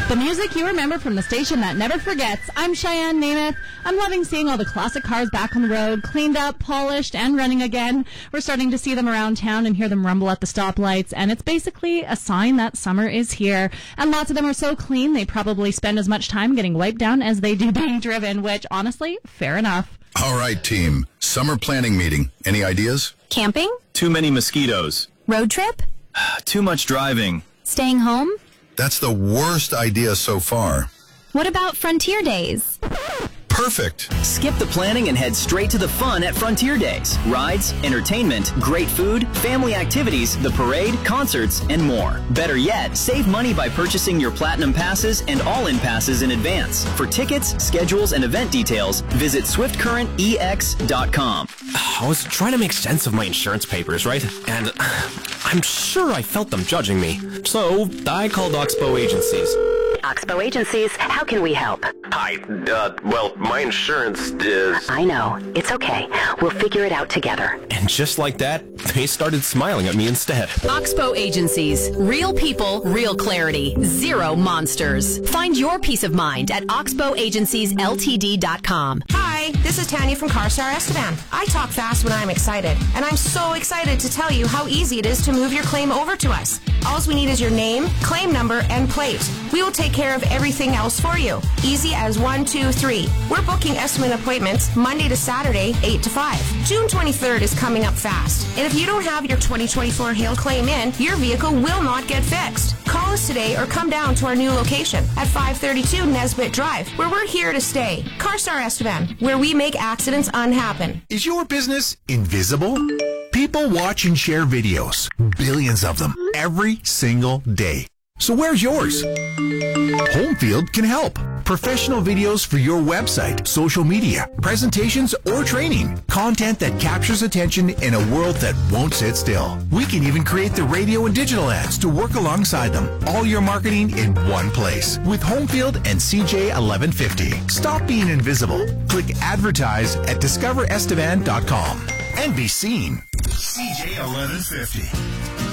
The music you remember from the station that never forgets. I'm Cheyenne Namath. I'm loving seeing all the classic cars back on the road, cleaned up, polished, and running again. We're starting to see them around town and hear them rumble at the stoplights, and it's basically a sign that summer is here. And lots of them are so clean, they probably spend as much time getting wiped down as they do being driven, which, honestly, fair enough. All right, team. Summer planning meeting. Any ideas? Camping? Too many mosquitoes. Road trip? Too much driving. Staying home? That's the worst idea so far. What about Frontier Days? Perfect. Skip the planning and head straight to the fun at Frontier Days. Rides, entertainment, great food, family activities, the parade, concerts, and more. Better yet, save money by purchasing your Platinum Passes and All-In Passes in advance. For tickets, schedules, and event details, visit SwiftCurrentEX.com. I was trying to make sense of my insurance papers, right? And I'm sure I felt them judging me. So I called Oxbow Agencies. Oxbow Agencies, how can we help? Hi, well, my insurance is... I know. It's okay. We'll figure it out together. And just like that, they started smiling at me instead. Oxbow Agencies. Real people, real clarity. Zero monsters. Find your peace of mind at oxbowagenciesltd.com. Hi, this is Tanya from CarStar Esteban. I talk fast when I'm excited, and I'm so excited to tell you how easy it is to move your claim over to us. All we need is your name, claim number, and plate. We will take care of everything else for you. Easy as 1, 2, 3. We're booking estimate appointments Monday to Saturday, 8 to 5. June 23rd is coming up fast. And if you don't have your 2024 hail claim in, your vehicle will not get fixed. Call us today or come down to our new location at 532 Nesbitt Drive, where we're here to stay. CarStar Esteban, where we make accidents unhappen. Is your business invisible? People watch and share videos, billions of them, every single day. So where's yours? Homefield can help. Professional videos for your website, social media, presentations, or training. Content that captures attention in a world that won't sit still. We can even create the radio and digital ads to work alongside them. All your marketing in one place with Homefield and CJ 1150. Stop being invisible. Click advertise at discoverestevan.com and be seen. CJ 1150.